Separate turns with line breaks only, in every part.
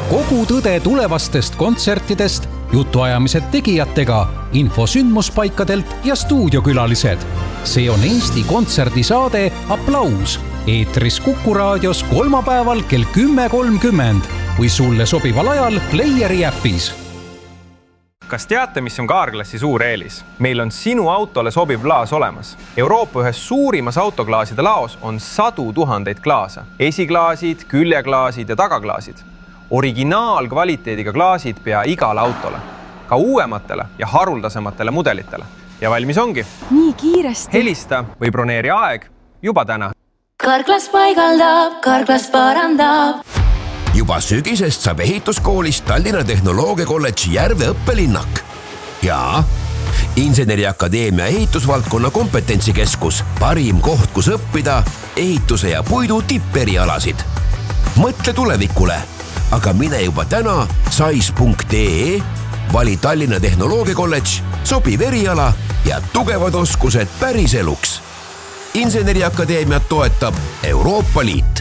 kogu tõde tulevastest kontsertidest, jutuajamised tegijatega, info sündmuspaikadelt ja stuudiokülalised. See on Eesti kontserdisaade Applaus. Eetris Kuku raadios kolmapäeval kell 10.30 või sulle sobival ajal Playeri äpis.
Kas teate, mis on Carglassi suur eelis? Meil on sinu autole sobiv klaas olemas. Euroopa ühes suurimas autoklaaside laos on 100 000 klaasa. Esiklaasid, küljeklaasid ja tagaklaasid. Originaalkvaliteediga klaasid pea igale autole. Ka uuematele ja haruldasematele mudelitele. Ja valmis ongi.
Nii kiiresti.
Helista või broneeri aeg juba täna.
Carglass paigaldab, Carglass parandab.
Juba sügisest saab ehituskoolist Tallinna Tehnoloogiakolledži Järve õppelinnak. Ja Inseneriakadeemia ehitusvaldkonna kompetentsikeskus, parim koht, kus õppida ehituse ja puidu tipperialasid. Mõtle tulevikule, aga mine juba täna sais.ee, vali Tallinna Tehnoloogiakolledž, sobiv eriala ja tugevad oskused päris eluks. Inseneriakadeemiat toetab Euroopa Liit.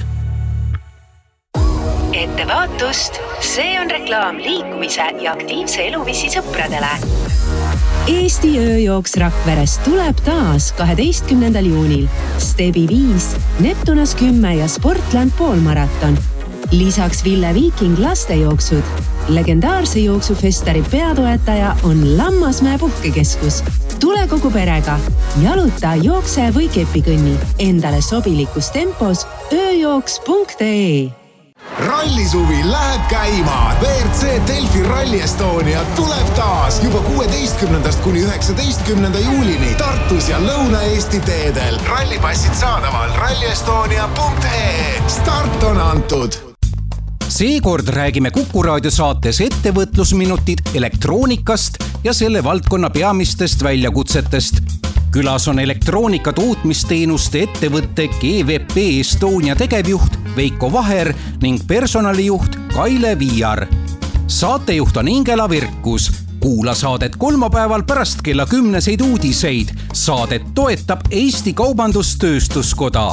Ettevaatust, see on reklaam liikumise ja aktiivse eluviisi sõpradele.
Eesti ööjooks Rakverest tuleb taas 12. juunil. Stebi 5, Neptunas 10 ja Sportland poolmaraton. Lisaks Ville Viiking lastejooksud. Legendaarse jooksufestari peatoetaja on Lammasmäe puhkekeskus. Tule kogu perega. Jaluta, jookse või kepikõnni. Endale sobilikus tempos ööjooks.ee.
Rallisuvi läheb käima. WRC Delfi Rally Estonia tuleb taas juba 16. kuni 19. juulini Tartus ja Lõuna-Eesti teedel. Rallipassid saadaval rallyestonia.ee. Start on antud.
Seekord räägime Kuku raadio saates ettevõtlusminutid elektroonikast ja selle valdkonna peamistest väljakutsetest. Külas on elektroonika tootmisteenuste ettevõtte GVP Estonia tegevjuht Veiko Vaher ning personalijuht Kaile Viiar. Saatejuht on Ingela Virkus. Kuula saadet kolmapäeval pärast kella 10 uudiseid. Saadet toetab Eesti Kaubandus-Tööstuskoda.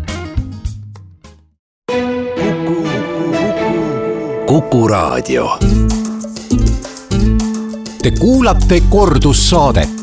Kuku raadio.
Te kuulate kordussaadet.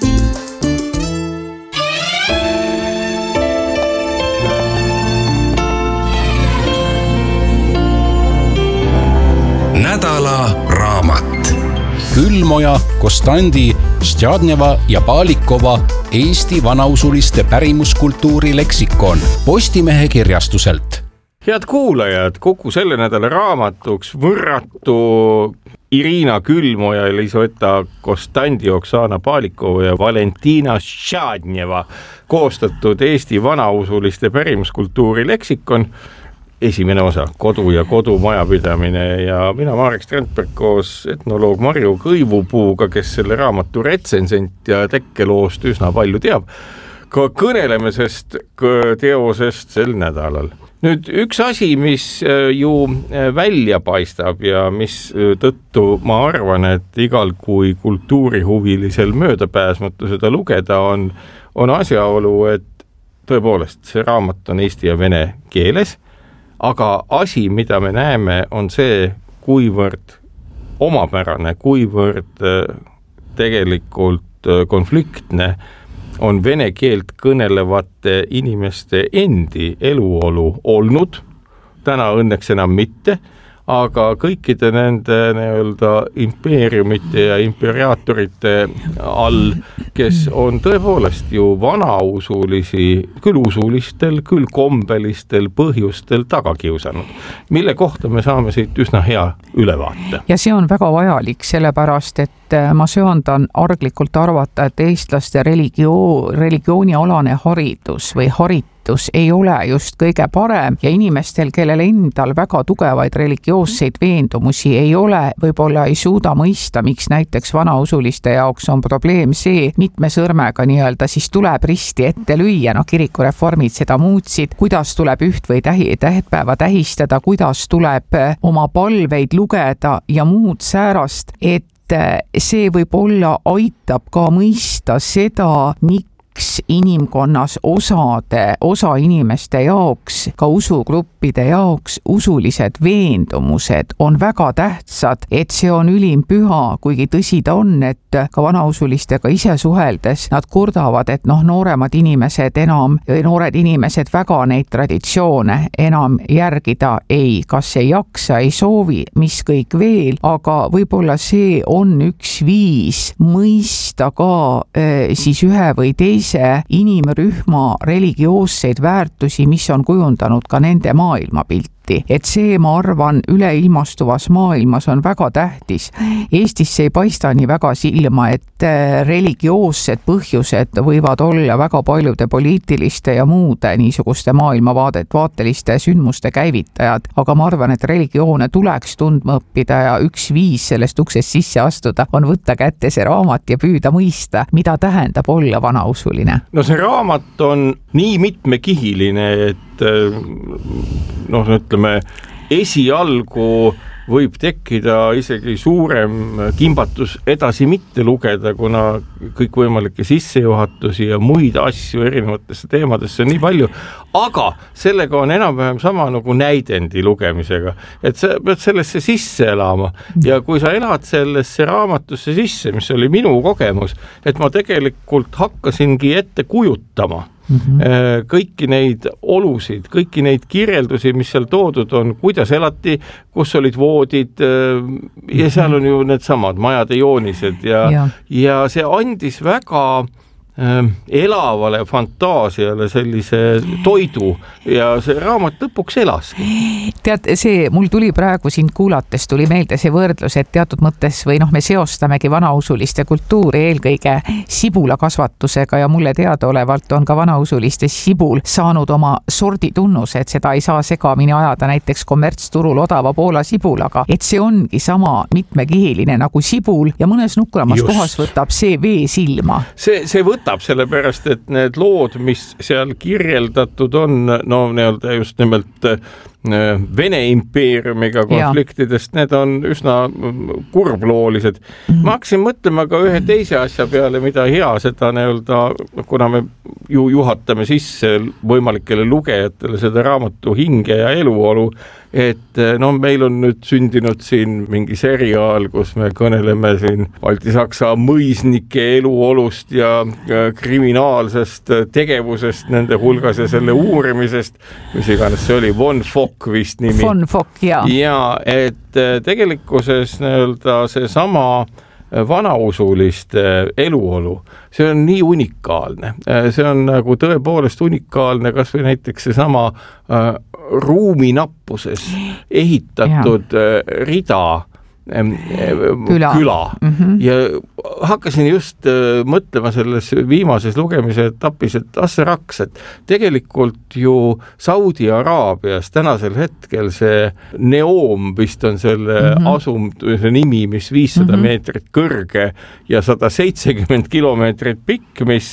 Nädala raamat.
Külmoja, Kostandi, Stjadneva ja Palikova Eesti vanausuliste pärimuskultuuri leksikon Postimehe kirjastuselt.
Head kuulajad, Kuku selle nädala raamatuks võrratu Irina Külmoja, Elisaveta Kostandi, Oksana Palikova ja Valentina Stjadneva koostatud Eesti vanausuliste pärimuskultuuri leksikon. Esimene osa, kodu ja kodumajapidamine ja mina Marek Strandberg koos etnoloog Marju Kõivupuuga, kes selle raamatu retsensent ja tekkeloost üsna palju teab, ka kõneleme sest teosest sel nädalal. Nüüd üks asi, mis ju välja paistab ja mis tõttu ma arvan, et igal kui kultuurihuvilisel möödapääsmatu seda lugeda on asjaolu, et tõepoolest see raamat on eesti ja vene keeles, aga asi, mida me näeme, on see, kuivõrd omapärane, kuivõrd tegelikult konfliktne on vene keelt kõnelevate inimeste endi eluolu olnud. Täna õnneks enam mitte, aga kõikide nende impeeriumite ja imperiaatorite all, kes on tõepoolest ju vanausulisi, küll usulistel, küll kombelistel põhjustel taga kiusanud, mille kohta me saame siit üsna hea ülevaate.
Ja see on väga vajalik, sellepärast, et ma söandan arglikult arvata, et eestlaste religioonialane haridus või haritus ei ole just kõige parem ja inimestel, kellel endal väga tugevaid religioosseid veendumusi ei ole, võib-olla ei suuda mõista, miks näiteks vanausuliste jaoks on probleem see, mitme sõrmega siis tuleb risti ette lüüa, kirikureformid seda muutsid, kuidas tuleb üht või tähtpäeva tähistada, kuidas tuleb oma palveid lugeda ja muud säärast, et see võib-olla aitab ka mõista seda, miks miks inimkonnas osa inimeste jaoks, ka usugruppide jaoks usulised veendumused on väga tähtsad, et see on ülim püha, kuigi tõsi ta on, et ka vanausulistega ise suheldes nad kurdavad, et noored inimesed väga neid traditsioone enam järgida kas ei jaksa, ei soovi, mis kõik veel, aga võib-olla see on üks viis mõista ka siis ühe või teise inimrühma religioosseid väärtusi, mis on kujundanud ka nende maailmapilti. Et see, ma arvan, üleilmastuvas maailmas on väga tähtis. Eestisse ei paista nii väga silma, et religioossed põhjused võivad olla väga paljude poliitiliste ja muude niisuguste maailmavaateliste sündmuste käivitajad, aga ma arvan, et religioone tuleks tundma õppida ja üks viis sellest uksest sisse astuda on võtta kätte see raamat ja püüda mõista, mida tähendab olla vanausuline.
No see raamat on nii mitmekihiline, et ütleme, esialgu võib tekkida isegi suurem kimbatus edasi mitte lugeda, kuna kõikvõimalikke sissejuhatusi ja muid asju erinevatesse teemadesse on nii palju, aga sellega on enam-vähem sama nagu näidendi lugemisega, et sa pead sellesse sisse elama ja kui sa elad sellesse raamatusse sisse, mis oli minu kogemus, et ma tegelikult hakkasingi ette kujutama kõiki neid olusid, kõiki neid kirjeldusi, mis seal toodud on, kuidas elati, kus olid voodid ja seal on ju need samad majade joonised ja see andis väga elavale fantaasiale sellise toidu ja see raamat lõpuks elaski.
Tead, mul tuli praegu sind kuulates, tuli meelde see võrdlus, et teatud mõttes või me seostamegi vanausuliste kultuuri eelkõige sibulakasvatusega ja mulle teadaolevalt on ka vanausuliste sibul saanud oma sorditunnuse, et seda ei saa segamini ajada näiteks kommertsturul odava Poola sibulaga, et see ongi sama mitmekihiline nagu sibul ja mõnes nukramas kohas võtab see vee silma.
See võtab sellepärast, et need lood, mis seal kirjeldatud on, just nimelt Vene impeeriumiga konfliktidest, need on üsna kurbloolised. Ma hakkasin mõtlema ka ühe teise asja peale, mida hea seda kuna me ju juhatame sisse võimalikele lugejatele seda raamatu hinge ja eluolu, et meil on nüüd sündinud siin mingi seriaal, kus me kõneleme siin Balti-Saksa mõisnike eluolust ja kriminaalsest tegevusest nende hulgas ja selle uurimisest, mis iganes see oli, Von Fock vist nimi.
Von Fock, jaa.
Ja, et tegelikkuses see sama vanausuliste eluolu, see on nii unikaalne. See on nagu tõepoolest unikaalne, kas või näiteks see sama ruuminappuses ehitatud rida küla. Ja hakkasin just mõtlema selles viimases lugemise etapis, et raks, et tegelikult ju Saudi Araabias tänasel hetkel see Neom vist on selle asum, see nimi, mis 500 meetrit kõrge ja 170 kilomeetrit pikk, mis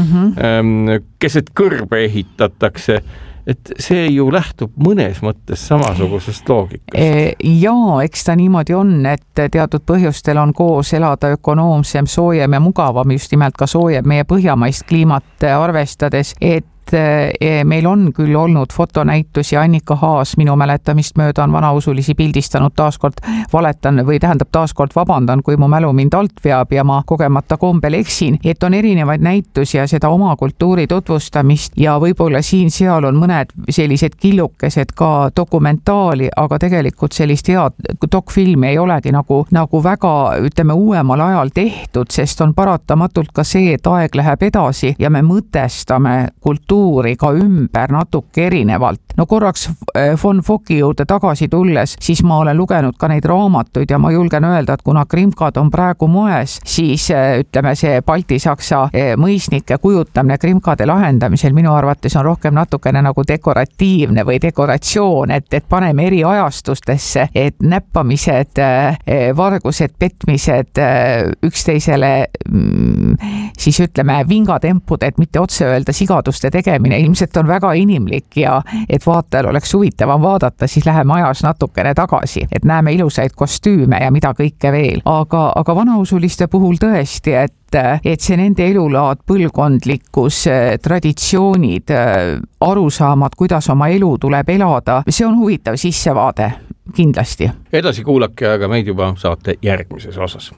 keset kõrbe ehitatakse, et see ju lähtub mõnes mõttes samasugusest loogikast.
Jaa, eks ta niimoodi on, et teatud põhjustel on koos elada ökonoomsem, soojem ja mugavam, just nimelt ka soojem meie põhjamaist kliimat arvestades, et meil on küll olnud fotonäitusi, Annika Haas minu mäletamist mööda on vanausulisi pildistanud, taaskord valetan või tähendab taaskord vabandan, kui mu mälu mind alt veab ja ma kogemata kombel eksin, et on erinevaid näitusi ja seda oma kultuuri tutvustamist ja võib-olla siin-seal on mõned sellised killukesed ka dokumentaali, aga tegelikult sellist head dokfilmi ei olegi nagu väga, ütleme, uuemal ajal tehtud, sest on paratamatult ka see, et aeg läheb edasi ja me mõtestame kultuuri ka ümber natuke erinevalt. No korraks Von Focki juurde tagasi tulles, siis ma olen lugenud ka neid raamatuid ja ma julgen öelda, et kuna krimkad on praegu moes, siis ütleme see Balti-Saksa mõisnike kujutamine krimkade lahendamisel minu arvates on rohkem natukene nagu dekoratiivne või dekoratsioon, et paneme eri ajastustesse, et näppamised, vargused, petmised üksteisele siis ütleme vingatempud, et mitte otse öelda sigaduste tegemine ilmselt on väga inimlik ja et vaatajal oleks huvitavam vaadata, siis läheme ajas natukene tagasi, et näeme ilusaid kostüüme ja mida kõike veel. Aga vanausuliste puhul tõesti, et see nende elulaad, põlvkondlikkus, traditsioonid, arusaamad, kuidas oma elu tuleb elada, see on huvitav sissevaade kindlasti.
Edasi kuulake aga meid juba saate järgmises osas.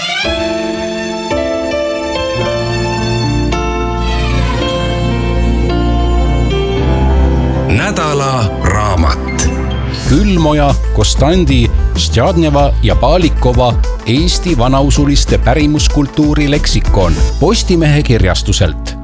Nädala raamat.
Külmoja, Kostandi, Stjadneva ja Palikova Eesti vanausuliste pärimuskultuuri leksikon Postimehe kirjastuselt.